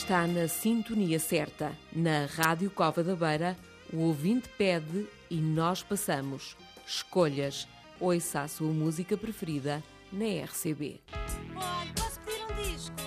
Está na sintonia certa. Na Rádio Cova da Beira, o ouvinte pede e nós passamos. Escolhas. Ouça a sua música preferida na RCB. Olha, posso pedir um disco?